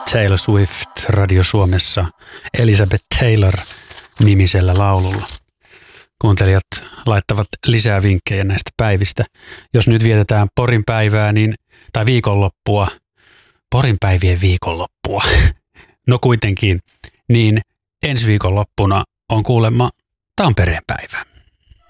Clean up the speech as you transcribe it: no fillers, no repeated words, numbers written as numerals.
Taylor Swift Radio Suomessa Elizabeth Taylor -nimisellä laululla. Kuuntelijat laittavat lisää vinkkejä näistä päivistä. Jos nyt vietetään Porin päivää, tai viikonloppua, Porin päivien viikonloppua, no kuitenkin, niin ensi viikonloppuna on kuulemma Tampereen päivä.